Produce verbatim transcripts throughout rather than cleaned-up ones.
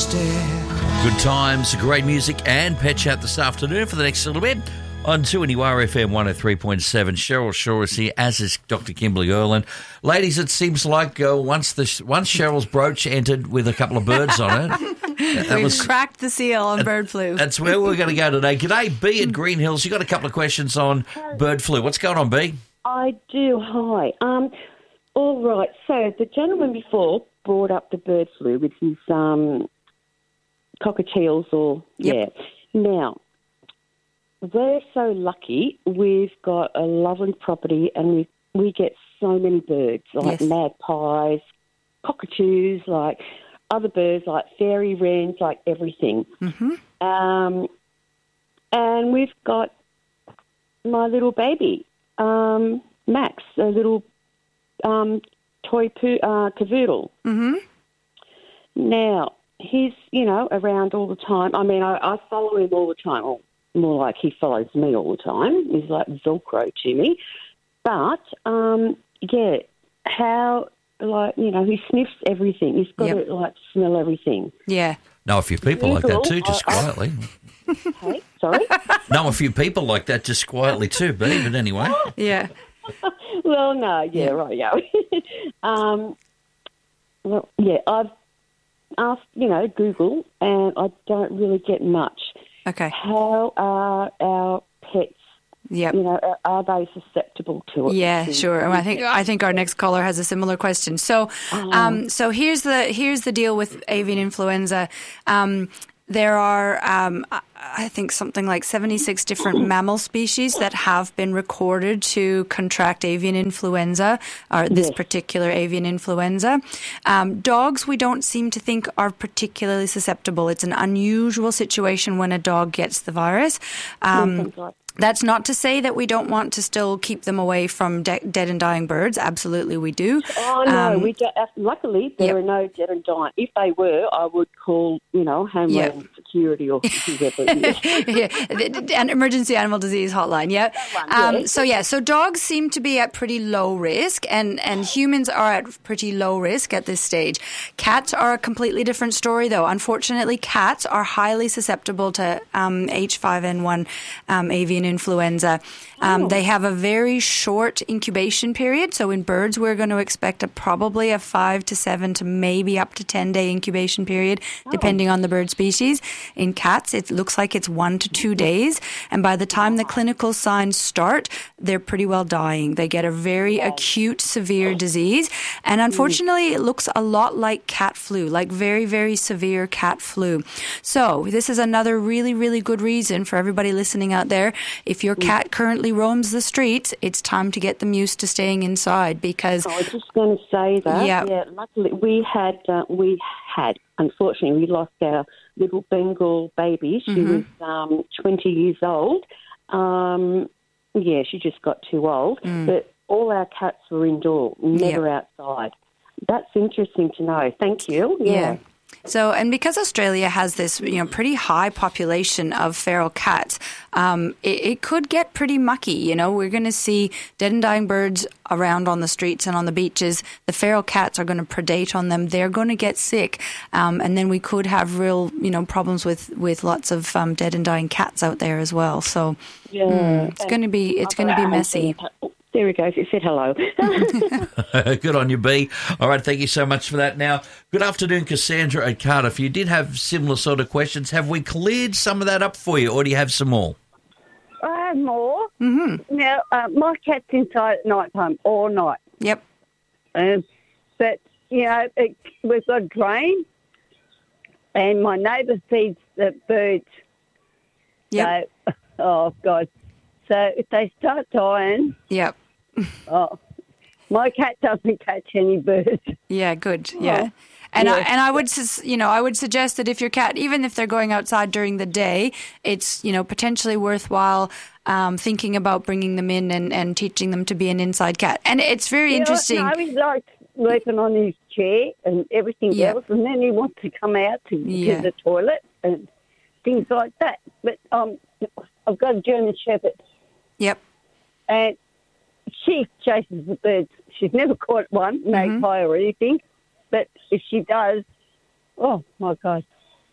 stare. Good times, great music and Pet Chat this afternoon for the next little bit on two N U R F M one oh three point seven. Cheryl Shaw is here, as is Doctor Kimberly Erland. Ladies, it seems like uh, once the once Cheryl's brooch entered with a couple of birds on it, that We've was, cracked the seal on bird flu. that's where we're going to go today. G'day, B at Green Hills. You got a couple of questions on bird flu. What's going on, B? I do. Hi. Um, all right. So the gentleman before brought up the bird flu with his um, cockatiels or, Yep. yeah. Now, we're so lucky. We've got a lovely property and we we get so many birds, like Yes. magpies, cockatoos, like other birds, like fairy wrens, like everything. Mm-hmm. Um, and we've got my little baby, um, Max, a little um, toy poo, uh, cavoodle. Mm-hmm. Now, he's, you know, around all the time. I mean, I, I follow him all the time, or more like he follows me all the time. He's like Velcro to me. But, um, yeah, how, like, you know, he sniffs everything. He's got Yep. to, like, smell everything. Yeah. Know a few people like that too, just I- I- quietly. Hey, sorry? Know a few people like that just quietly too, B, but anyway. Yeah. Well, no, yeah, right, yeah. um, well, yeah, I've asked, you know, Google, and I don't really get much. Okay. How are our pets, Yep. you know, are, are they susceptible to it? Yeah, sure. And I think I think our next caller has a similar question. So, um, so here's the here's the deal with avian influenza. Um, there are, um, I think, something like seventy-six different mammal species that have been recorded to contract avian influenza, or this Yes. particular avian influenza. Um, dogs, we don't seem to think are particularly susceptible. It's an unusual situation when a dog gets the virus. Um, Thank God. That's not to say that we don't want to still keep them away from de- dead and dying birds. Absolutely, we do. Oh, no, Um, we do, uh, luckily there yep. are no dead and dying. If they were, I would call, you know, Homeland Yep. Security or whoever. yeah, the- an emergency animal disease hotline. Yeah. Um, yeah. so yeah, so dogs seem to be at pretty low risk, and and humans are at pretty low risk at this stage. Cats are a completely different story, though. Unfortunately, cats are highly susceptible to um, H five N one um, avian influenza. Um, Oh. They have a very short incubation period. So in birds, we're going to expect a probably a five to seven to maybe up to ten day incubation period, depending on the bird species. In cats, it looks like it's one to two days. And by the time the clinical signs start, they're pretty well dying. They get a very acute, severe disease. And unfortunately, it looks a lot like cat flu, like very, very severe cat flu. So this is another really, really good reason for everybody listening out there. If your cat currently roams the streets, it's time to get them used to staying inside, because I was just going to say that. Yeah. Yeah. Luckily, we had, uh, we had, unfortunately, we lost our little Bengal baby. She Mm-hmm. was um, twenty years old. Um, yeah, she just got too old. Mm. But all our cats were indoor, never outside. That's interesting to know. Thank you. Yeah. Yeah. So, and because Australia has this, you know, pretty high population of feral cats, um, it, it could get pretty mucky. You know, we're going to see dead and dying birds around on the streets and on the beaches. The feral cats are going to predate on them. They're going to get sick, um, and then we could have real, you know, problems with with lots of um, dead and dying cats out there as well. So, Yeah. mm, it's going to be it's going to be messy. There he goes. It said hello. Good on you, B. All right, thank you so much for that. Now, good afternoon, Cassandra at Cardiff. You did have similar sort of questions. Have we cleared some of that up for you, or do you have some more? I have more. Mm-hmm. Now, uh, my cat's inside at night time all night. Yep. Um, but, you know, it, we've got a drain, and my neighbour feeds the birds. Yep. So, oh, God. So if they start dying, Yep. oh, my cat doesn't catch any birds. Yeah, good. Yeah. And I, Yes. and I would, sus- you know, I would suggest that if your cat, even if they're going outside during the day, it's, you know, potentially worthwhile um, thinking about bringing them in and, and teaching them to be an inside cat. And it's very You know, interesting. No, he likes working on his chair and everything Yeah. else, and then he wants to come out to, Yeah. to the toilet and things like that. But um, I've got a German Shepherd, Yep. and she chases the birds. She's never caught one, magpie or anything, but if she does, oh, my God.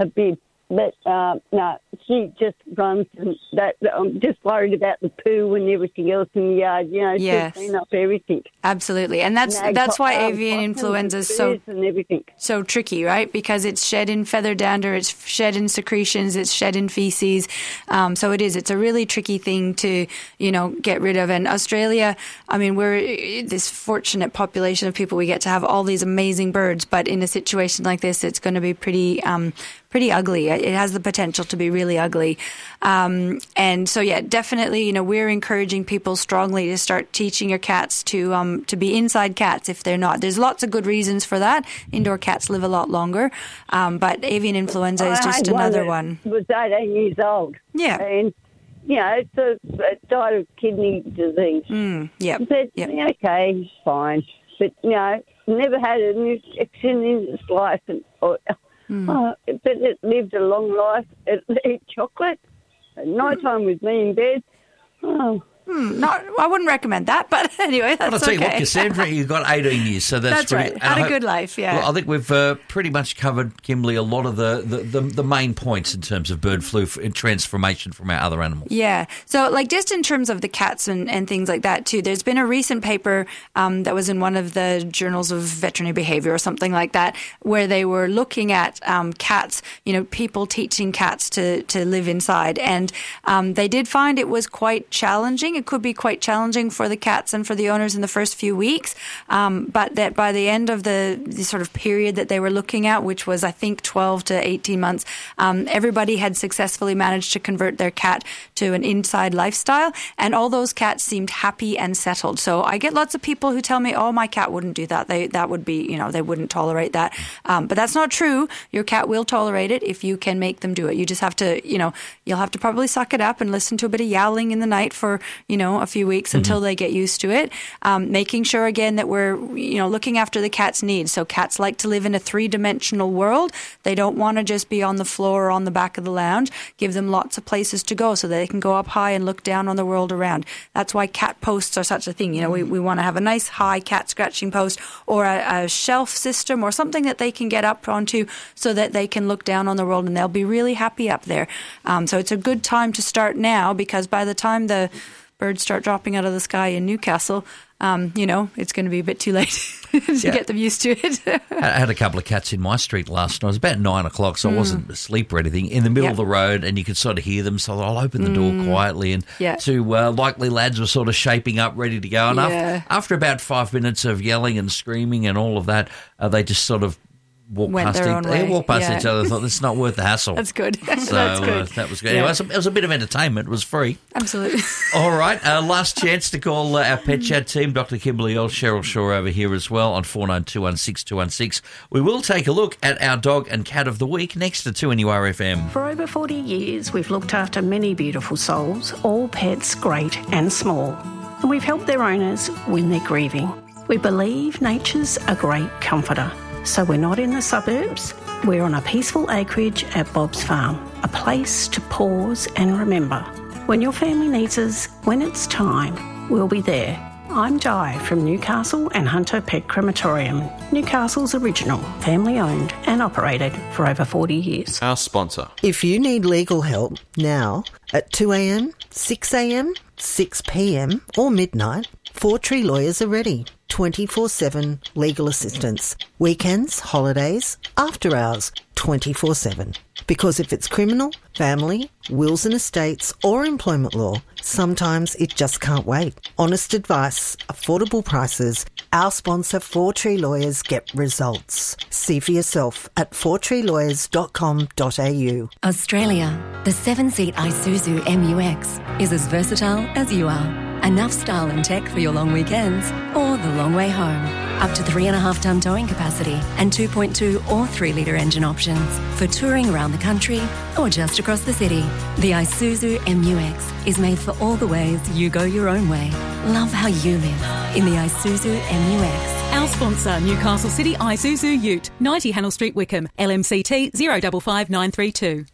a bit. But, uh, no, she just runs and that. I'm just worried about the poo and everything else in the yard, you know, Yes. to clean up everything. Absolutely. And that's You know, that's why um, avian possums influenza and is so birds and everything. so tricky, right? Because it's shed in feather dander, it's shed in secretions, it's shed in feces. Um, so it is. It's a really tricky thing to, you know, get rid of. And Australia, I mean, we're this fortunate population of people. We get to have all these amazing birds, but in a situation like this, it's going to be pretty, um, pretty ugly. It has the potential to be really ugly. Um, and so, yeah, definitely, you know, we're encouraging people strongly to start teaching your cats to um, to be inside cats if they're not. There's lots of good reasons for that. Indoor cats live a lot longer. Um, but avian influenza is I just had another one. one. that was eighteen years old. Yeah. And, you know, it's a, it died of kidney disease. Mm, yep. But, Yep. yeah, okay, fine. But, you know, never had an infection in its life. And, or, Mm. oh, but it lived a long life. It ate chocolate at night time with me in bed. Oh, Hmm, not, I wouldn't recommend that, but anyway, that's But I'll tell okay. you what, Cassandra, you've got eighteen years, so that's, That's pretty, right. and Had I a hope- good life, yeah. Well, I think we've uh, pretty much covered, Kimberly, a lot of the, the, the, the main points in terms of bird flu f- transformation from our other animals. Yeah. So, like, just in terms of the cats and, and things like that, too, there's been a recent paper um, that was in one of the journals of veterinary behavior or something like that, where they were looking at um, cats, you know, people teaching cats to, to live inside. And um, they did find it was quite challenging. It could be quite challenging for the cats and for the owners in the first few weeks. Um, but that by the end of the, the sort of period that they were looking at, which was, I think, twelve to eighteen months, um, everybody had successfully managed to convert their cat to an inside lifestyle. And all those cats seemed happy and settled. So I get lots of people who tell me, oh, my cat wouldn't do that. They, that would be, you know, they wouldn't tolerate that. Um, but that's not true. Your cat will tolerate it if you can make them do it. You just have to, you know, you'll have to probably suck it up and listen to a bit of yowling in the night for, you know, a few weeks mm-hmm. until they get used to it. Um, making sure, again, that we're, you know, looking after the cat's needs. So cats like to live in a three-dimensional world. They don't want to just be on the floor or on the back of the lounge. Give them lots of places to go so that they can go up high and look down on the world around. That's why cat posts are such a thing. You know, we, we want to have a nice high cat scratching post or a, a shelf system or something that they can get up onto so that they can look down on the world and they'll be really happy up there. Um, so it's a good time to start now, because by the time the birds start dropping out of the sky in Newcastle, um, you know, it's going to be a bit too late to Yeah. get them used to it. I had a couple of cats in my street last night. It was about nine o'clock, so I wasn't asleep or anything, in the middle Yep. of the road, and you could sort of hear them. So I'll open the door quietly, and Yeah. two uh, likely lads were sort of shaping up, ready to go. And Yeah. after, after about five minutes of yelling and screaming and all of that, uh, they just sort of walked Went past, their each, own they way. walked past Yeah. each other. Thought, this is not worth the hassle. That's good. So That's good. Uh, that was good. Yeah. Anyway, it was, a, it was a bit of entertainment. It was free. Absolutely. All right, uh, last chance to call uh, our Pet Chat team, Doctor Kimberly Earl, Cheryl Shaw over here as well on four nine two one six two one six. We will take a look at our dog and cat of the week next to two N U R F M. For over forty years, we've looked after many beautiful souls, all pets great and small. And we've helped their owners when they're grieving. We believe nature's a great comforter. So we're not in the suburbs. We're on a peaceful acreage at Bob's Farm, a place to pause and remember. When your family needs us, when it's time, we'll be there. I'm Di from Newcastle and Hunter Pet Crematorium, Newcastle's original, family-owned and operated for over forty years. Our sponsor. If you need legal help now at two a.m, six a.m, six p.m or midnight, Four Tree Lawyers are ready. twenty-four seven legal assistance. Weekends, holidays, after hours, twenty-four seven. Because if it's criminal, family, wills and estates or employment law, sometimes it just can't wait. Honest advice, affordable prices. Our sponsor, Four Tree Lawyers, get results. See for yourself at four tree lawyers dot com dot a u. Australia, the seven-seat Isuzu M U X is as versatile as you are. Enough style and tech for your long weekends or the long way home. Up to three and a half tonne towing capacity and two point two or three litre engine options for touring around the country or just across the city. The Isuzu M U X is made for all the ways you go your own way. Love how you live in the Isuzu M U X. Our sponsor, Newcastle City Isuzu Ute, ninety Hannell Street, Wickham, L M C T zero five five nine three two.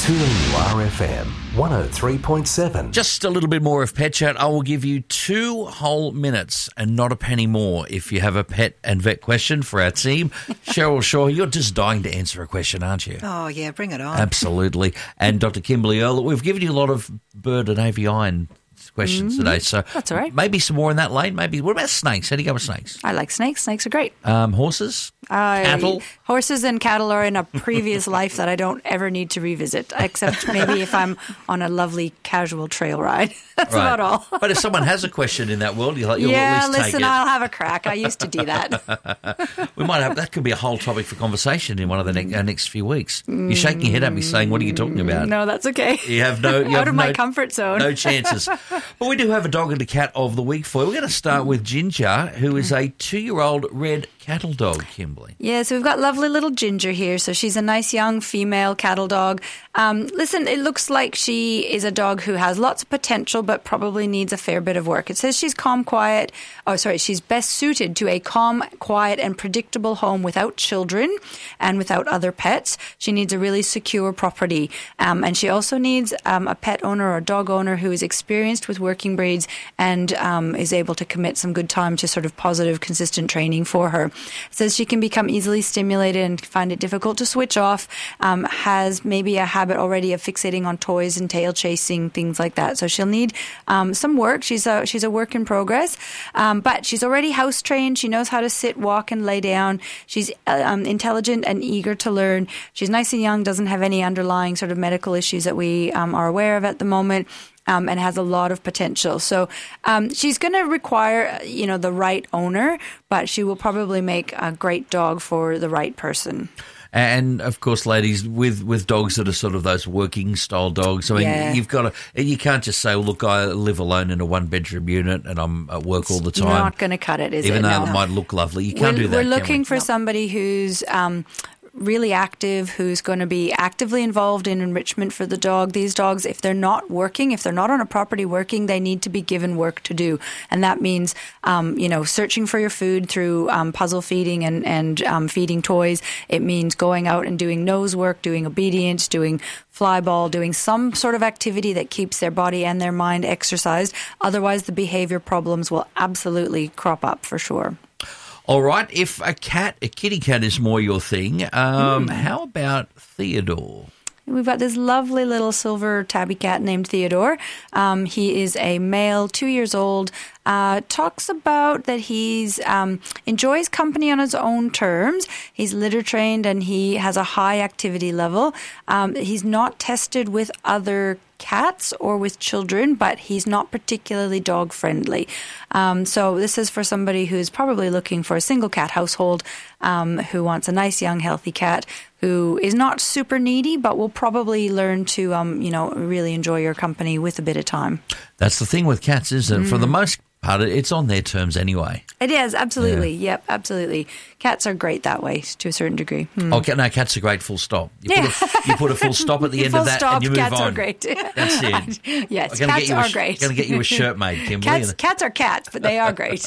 two N U R F M one oh three point seven. Just a little bit more of Pet Chat. I will give you two whole minutes and not a penny more if you have a pet and vet question for our team. Cheryl Shaw, you're just dying to answer a question, aren't you? Oh, yeah, bring it on. Absolutely. And Doctor Kimberly Earle, we've given you a lot of bird and avian questions Mm-hmm. today, so That's all right. maybe some more in that lane. Maybe. What about snakes? How do you go with snakes? I like snakes. Snakes are great. Um, horses? Uh, Cattle? Horses and cattle are in a previous life that I don't ever need to revisit, except maybe if I'm on a lovely casual trail ride. That's Right. about all. But if someone has a question in that world, you'll, you'll yeah, at least listen, take it. I'll have a crack. I used to do that. We might have that could be a whole topic for conversation in one of the ne- our next few weeks. You're shaking your head at me, saying, "What are you talking about?" No, that's okay. You have no you Out have of no, my comfort zone. No chances. But we do have a dog and a cat of the week for you. We're going to start with Ginger, who is a two-year-old red cattle dog, Kimberly. Yeah, so we've got lovely little Ginger here. So she's a nice young female cattle dog. Um, listen, it looks like she is a dog who has lots of potential, but probably needs a fair bit of work. It says she's calm, quiet. Oh, sorry, she's best suited to a calm, quiet, and predictable home without children and without other pets. She needs a really secure property. Um, and she also needs um, a pet owner or a dog owner who is experienced with working breeds and um, is able to commit some good time to sort of positive, consistent training for her. It says she can become easily stimulated and find it difficult to switch off, um, has maybe a habit already of fixating on toys and tail chasing, things like that. So she'll need um, some work. She's a, she's a work in progress, um, but she's already house trained. She knows how to sit, walk, and lay down. She's um, intelligent and eager to learn. She's nice and young, doesn't have any underlying sort of medical issues that we um, are aware of at the moment. Um, and has a lot of potential. So um, she's going to require, you know, the right owner, but she will probably make a great dog for the right person. And, of course, ladies, with, with dogs that are sort of those working style dogs, I mean, Yeah. you've got to, you can't just say, well, look, I live alone in a one bedroom unit and I'm at work all the time. Not going to cut it, is Even it? though No. it might look lovely. You can't we're, do that. We're can looking we? for somebody who's um, really active, who's going to be actively involved in enrichment for the dog. These dogs, if they're not working, if they're not on a property working, they need to be given work to do. And that means, um, you know, searching for your food through um, puzzle feeding and, and um, feeding toys. It means going out and doing nose work, doing obedience, doing fly ball, doing some sort of activity that keeps their body and their mind exercised. Otherwise, the behavior problems will absolutely crop up for sure. All right, if a cat, a kitty cat is more your thing, um, Mm. how about Theodore? We've got this lovely little silver tabby cat named Theodore. Um, he is a male, two years old. Uh, talks about that he's um, enjoys company on his own terms. He's litter trained and he has a high activity level. Um, he's not tested with other cats or with children, but he's not particularly dog friendly. Um, so this is for somebody who's probably looking for a single cat household, um, who wants a nice young healthy cat who is not super needy, but will probably learn to, um, you know, really enjoy your company with a bit of time. That's the thing with cats, isn't it? Mm. For the most part, it's on their terms anyway. It is, absolutely. Yep, absolutely. Cats are great that way to a certain degree. Hmm. Okay, no, cats are great, full stop. You, Yeah. put, a, you put a full stop at the end Full of that stop, and you move cats on. are great. That's it. Yes, I'm gonna cats get you a are sh- great. Going to get you a shirt made, Kimberly. Cats, cats are cats, but they are great.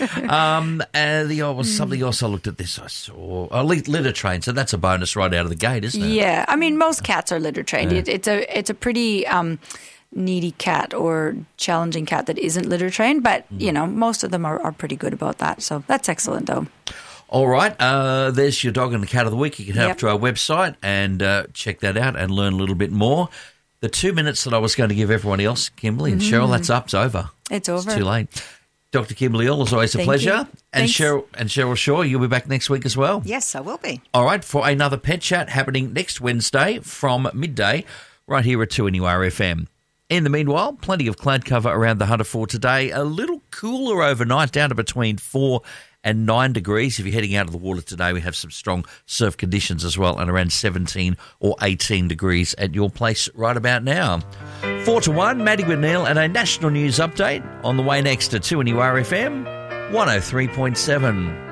um, and the oh, was something else I looked at this. I saw oh, lit- litter train, so that's a bonus right out of the gate, isn't it? Yeah, I mean, most cats are litter trained. Yeah. It, it's a it's a pretty um, needy cat or challenging cat that isn't litter trained, but Mm. you know, most of them are, are pretty good about that. So that's excellent, though. All right, uh, there's your dog and the cat of the week. You can head Yep. up to our website and uh, check that out and learn a little bit more. The two minutes that I was going to give everyone else, Kimberly and Mhm. Cheryl, that's up. It's over. It's over. It's too late. Doctor Kimberly Earle, it's always a Thank pleasure. you. And Thanks. Cheryl and Cheryl Shaw, you'll be back next week as well. Yes, I will be. All right, for another Pet Chat happening next Wednesday from midday right here at two N U R F M. In the meanwhile, plenty of cloud cover around the Hunter for today. A little cooler overnight, down to between four and nine degrees. If you're heading out of the water today, we have some strong surf conditions as well, and around seventeen or eighteen degrees at your place right about now. Four to one, Maddie McNeil and a national news update on the way next to two N U R F M one oh three point seven.